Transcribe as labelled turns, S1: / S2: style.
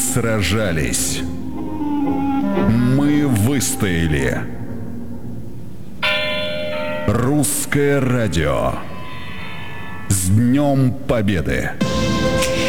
S1: сражались. Мы выстояли. Русское радио. С Днем Победы!